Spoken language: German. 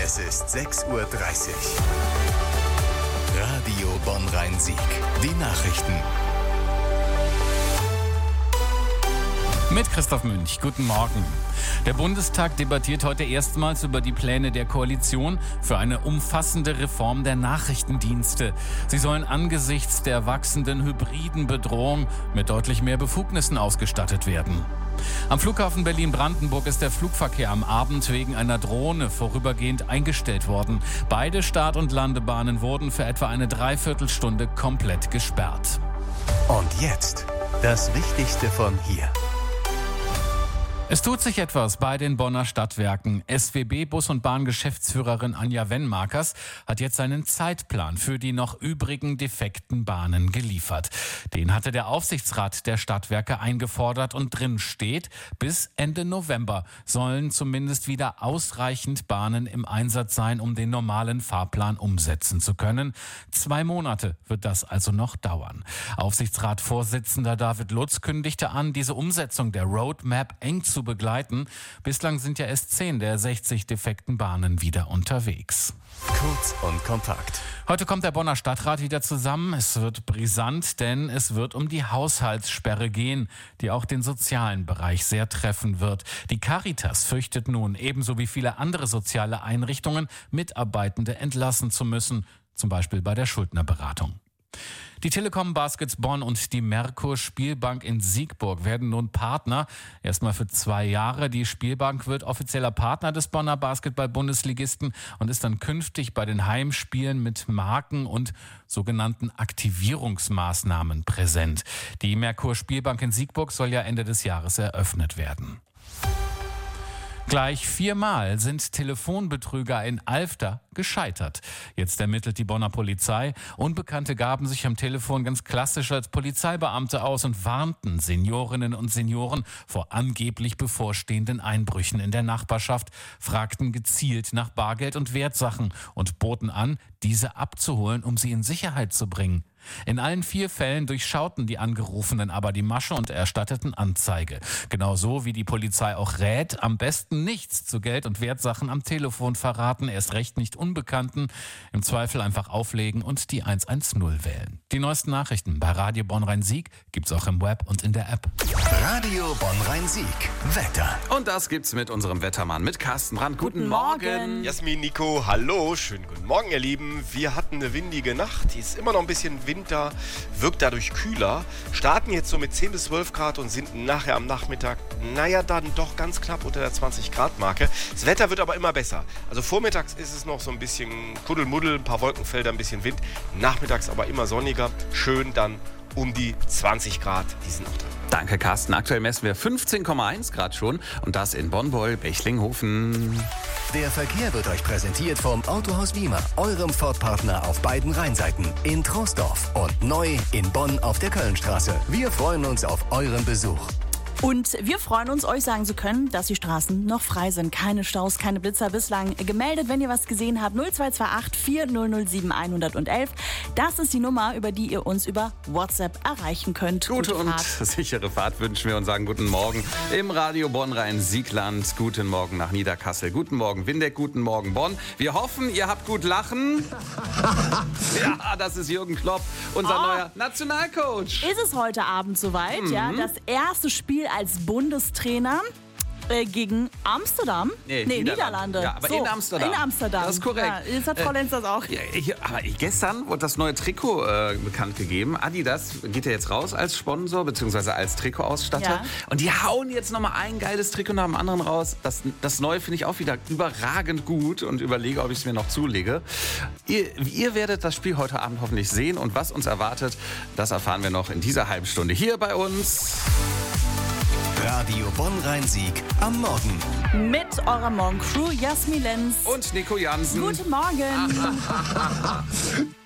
Es ist 6:30 Uhr. Radio Bonn-Rhein-Sieg. Die Nachrichten. Mit Christoph Münch. Guten Morgen. Der Bundestag debattiert heute erstmals über die Pläne der Koalition für eine umfassende Reform der Nachrichtendienste. Sie sollen angesichts der wachsenden hybriden Bedrohung mit deutlich mehr Befugnissen ausgestattet werden. Am Flughafen Berlin-Brandenburg ist der Flugverkehr am Abend wegen einer Drohne vorübergehend eingestellt worden. Beide Start- und Landebahnen wurden für etwa eine Dreiviertelstunde komplett gesperrt. Und jetzt das Wichtigste von hier. Es tut sich etwas bei den Bonner Stadtwerken. SWB-Bus- und Bahngeschäftsführerin Anja Wenmakers hat jetzt einen Zeitplan für die noch übrigen defekten Bahnen geliefert. Den hatte der Aufsichtsrat der Stadtwerke eingefordert und drin steht, bis Ende November sollen zumindest wieder ausreichend Bahnen im Einsatz sein, um den normalen Fahrplan umsetzen zu können. 2 Monate wird das also noch dauern. Aufsichtsratsvorsitzender David Lutz kündigte an, diese Umsetzung der Roadmap eng zu begleiten. Bislang sind ja erst 10 der 60 defekten Bahnen wieder unterwegs. Kurz und kompakt. Heute kommt der Bonner Stadtrat wieder zusammen. Es wird brisant, denn es wird um die Haushaltssperre gehen, die auch den sozialen Bereich sehr treffen wird. Die Caritas fürchtet nun, ebenso wie viele andere soziale Einrichtungen, Mitarbeitende entlassen zu müssen, zum Beispiel bei der Schuldnerberatung. Die Telekom Baskets Bonn und die Merkur Spielbank in Siegburg werden nun Partner, erstmal für 2 Jahre. Die Spielbank wird offizieller Partner des Bonner Basketball-Bundesligisten und ist dann künftig bei den Heimspielen mit Marken und sogenannten Aktivierungsmaßnahmen präsent. Die Merkur Spielbank in Siegburg soll ja Ende des Jahres eröffnet werden. Gleich 4-mal sind Telefonbetrüger in Alfter gescheitert. Jetzt ermittelt die Bonner Polizei. Unbekannte gaben sich am Telefon ganz klassisch als Polizeibeamte aus und warnten Seniorinnen und Senioren vor angeblich bevorstehenden Einbrüchen in der Nachbarschaft, fragten gezielt nach Bargeld und Wertsachen und boten an, diese abzuholen, um sie in Sicherheit zu bringen. In allen 4 Fällen durchschauten die Angerufenen aber die Masche und erstatteten Anzeige. Genauso wie die Polizei auch rät, am besten nichts zu Geld und Wertsachen am Telefon verraten, erst recht nicht Unbekannten. Im Zweifel einfach auflegen und die 110 wählen. Die neuesten Nachrichten bei Radio Bonn-Rhein-Sieg gibt's auch im Web und in der App. Radio Bonn-Rhein-Sieg. Wetter. Und das gibt's mit unserem Wettermann, mit Carsten Brandt. Guten Morgen. Jasmin, Nico, hallo. Schönen guten Morgen, ihr Lieben. Wir hatten eine windige Nacht. Die ist immer noch ein bisschen Winter, wirkt dadurch kühler. Starten jetzt so mit 10 bis 12 Grad und sind nachher am Nachmittag, dann doch ganz knapp unter der 20-Grad-Marke. Das Wetter wird aber immer besser. Also vormittags ist es noch so ein bisschen Kuddelmuddel, ein paar Wolkenfelder, ein bisschen Wind. Nachmittags aber immer sonniger. Schön dann um die 20 Grad. Die sind auch drin. Danke, Carsten. Aktuell messen wir 15,1 Grad schon und das in Bonn-Beul-Bechlinghofen. Der Verkehr wird euch präsentiert vom Autohaus Wiemer, eurem Ford-Partner auf beiden Rheinseiten, in Troisdorf und neu in Bonn auf der Kölnstraße. Wir freuen uns auf euren Besuch. Und wir freuen uns, euch sagen zu können, dass die Straßen noch frei sind. Keine Staus, keine Blitzer bislang gemeldet. Wenn ihr was gesehen habt, 0228 4007 111. Das ist die Nummer, über die ihr uns über WhatsApp erreichen könnt. Gute und sichere Fahrt wünschen wir und sagen guten Morgen im Radio Bonn-Rhein-Siegland. Guten Morgen nach Niederkassel. Guten Morgen Windeck. Guten Morgen Bonn. Wir hoffen, ihr habt gut lachen. Ja, das ist Jürgen Klopp, unser neuer Nationalcoach. Ist es heute Abend soweit? Ja, das erste Spiel als Bundestrainer gegen Amsterdam? Nee, Niederlande. Ja, aber in Amsterdam. In Amsterdam. Das ist korrekt. Ja, jetzt hat Frau Lenz das auch. Aber gestern wurde das neue Trikot bekannt gegeben. Adidas geht ja jetzt raus als Sponsor bzw. als Trikotausstatter. Ja. Und die hauen jetzt nochmal ein geiles Trikot nach dem anderen raus. Das neue finde ich auch wieder überragend gut und überlege, ob ich es mir noch zulege. Ihr werdet das Spiel heute Abend hoffentlich sehen und was uns erwartet, das erfahren wir noch in dieser halben Stunde hier bei uns. Radio Bonn-Rhein-Sieg am Morgen. Mit eurer Morgencrew Jasmin Lenz und Nico Jansen. Guten Morgen.